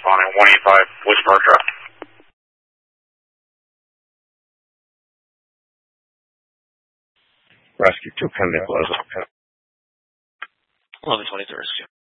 responding 185 West Park Drive. Rescue 2 pending close. 1123 Rescue.